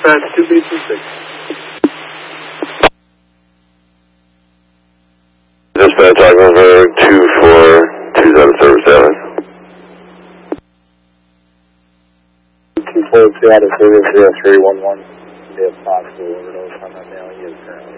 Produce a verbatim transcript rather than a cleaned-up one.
dispatch two B two six. Dispatch Ogdenburg two four two seven seven seven. two four two out of service zero three one one. Be a possible overdose on that mail. He is currently